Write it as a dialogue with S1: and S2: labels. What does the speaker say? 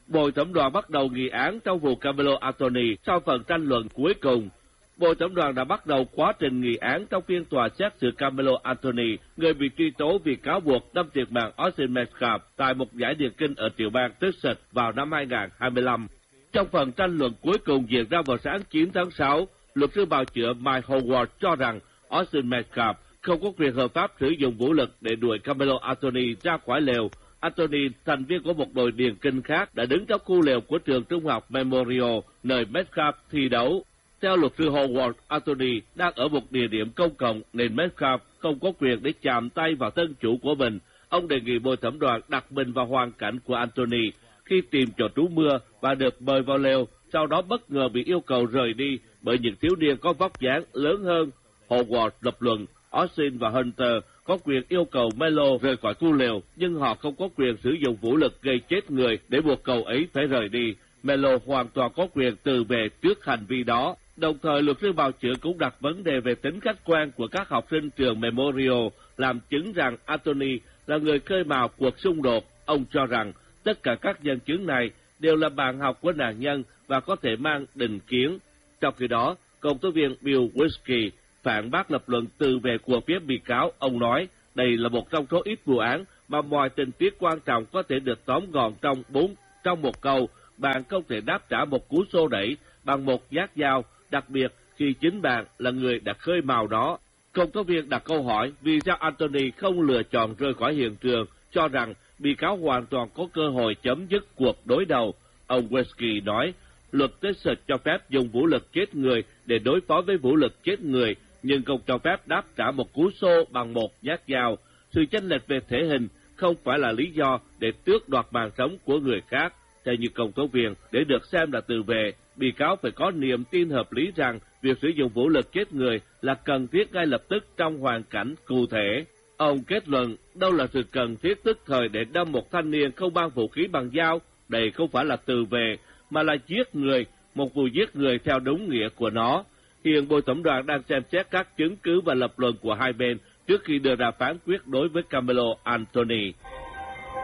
S1: Bồi thẩm đoàn bắt đầu nghị án trong vụ Carmelo Anthony sau phần tranh luận cuối cùng. Bồi thẩm đoàn đã bắt đầu quá trình nghị án trong phiên tòa xét xử Carmelo Anthony, người bị truy tố vì cáo buộc đâm thiệt mạng Austin Metcalf tại một giải điền kinh ở tiểu bang Texas vào năm 2025. Trong phần tranh luận cuối cùng diễn ra vào sáng 9 tháng 6, luật sư bào chữa Mike Howard cho rằng Austin Metcalf không có quyền hợp pháp sử dụng vũ lực để đuổi Carmelo Anthony ra khỏi lều. Anthony, thành viên của một đội điền kinh khác, đã đứng trong khu lều của trường trung học Memorial, nơi Metcalf thi đấu. Theo luật sư Howard, Anthony đang ở một địa điểm công cộng nên Metcalf không có quyền để chạm tay vào thân chủ của mình. Ông đề nghị bồi thẩm đoàn đặt mình vào hoàn cảnh của Anthony khi tìm chỗ trú mưa và được mời vào lều, sau đó bất ngờ bị yêu cầu rời đi bởi những thiếu niên có vóc dáng lớn hơn. Howard lập luận Austin và Hunter có quyền yêu cầu Melo rời khỏi khu lều, nhưng họ không có quyền sử dụng vũ lực gây chết người để buộc cậu ấy phải rời đi. Melo hoàn toàn có quyền từ về trước hành vi đó. Đồng thời, luật sư bào chữa cũng đặt vấn đề về tính khách quan của các học sinh trường Memorial, làm chứng rằng Anthony là người khơi mào cuộc xung đột. Ông cho rằng tất cả các nhân chứng này đều là bạn học của nạn nhân và có thể mang định kiến. Trong khi đó, công tố viên Bill Whisky phản bác lập luận từ về của phía bị cáo. Ông nói đây là một trong số ít vụ án mà mọi tình tiết quan trọng có thể được tóm gọn trong một câu. Bạn không thể đáp trả một cú xô đẩy bằng một nhát dao, đặc biệt khi chính bạn là người đã khơi mào đó. Công tố viên đặt câu hỏi vì sao Anthony không lựa chọn rời khỏi hiện trường, cho rằng bị cáo hoàn toàn có cơ hội chấm dứt cuộc đối đầu. Ông Whisky nói, luật Texas cho phép dùng vũ lực chết người để đối phó với vũ lực chết người, nhưng không cho phép đáp trả một cú xô bằng một nhát dao. Sự chênh lệch về thể hình không phải là lý do để tước đoạt mạng sống của người khác. Theo như công tố viên, để được xem là tự vệ, bị cáo phải có niềm tin hợp lý rằng việc sử dụng vũ lực chết người là cần thiết ngay lập tức trong hoàn cảnh cụ thể. Ông kết luận, đâu là sự cần thiết tức thời để đâm một thanh niên không mang vũ khí bằng dao? Đây không phải là tự vệ, mà là giết người, một vụ giết người theo đúng nghĩa của nó. Hiện bồi thẩm đoàn đang xem xét các chứng cứ và lập luận của hai bên trước khi đưa ra phán quyết đối với Carmelo Anthony.